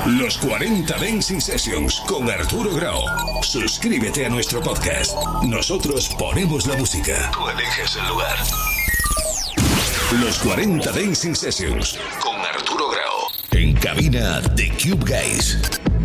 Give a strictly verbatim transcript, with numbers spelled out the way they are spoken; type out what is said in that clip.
Los cuarenta Dancing Sessions con Arturo Grau. Suscríbete a nuestro podcast. Nosotros ponemos la música. Tú eliges el lugar. Los cuarenta Dancing Sessions con Arturo Grau. En cabina The Cube Guys.